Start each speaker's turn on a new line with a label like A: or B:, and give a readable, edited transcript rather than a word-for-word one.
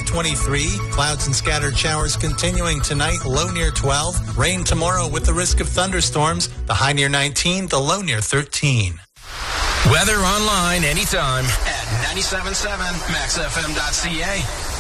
A: 23. Clouds and scattered showers continuing tonight, low near 12. Rain tomorrow with the risk of thunderstorms, the high near 19, the low near 13.
B: Weather online anytime at 97.7 MaxFM.ca.